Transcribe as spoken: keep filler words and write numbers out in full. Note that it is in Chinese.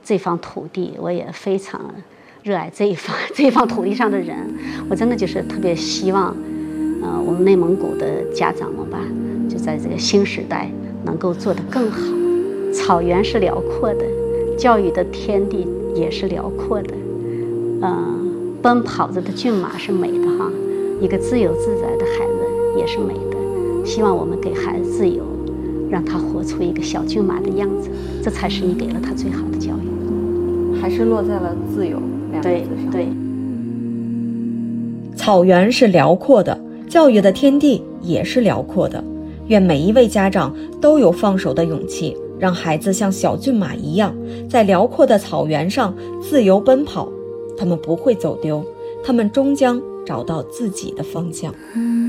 这方土地，我也非常热爱这一方这一方土地上的人。我真的就是特别希望，呃，我们内蒙古的家长们吧，就在这个新时代能够做得更好。草原是辽阔的，教育的天地也是辽阔的，呃，奔跑着的骏马是美的哈，一个自由自在的孩子也是美的。希望我们给孩子自由，让他活出一个小骏马的样子，这才是你给了他最好的教育。 还是落在了自由两个字上。 对对。 草原是辽阔的，教育的天地也是辽阔的。愿每一位家长都有放手的勇气，让孩子像小骏马一样，在辽阔的草原上自由奔跑。他们不会走丢，他们终将找到自己的方向。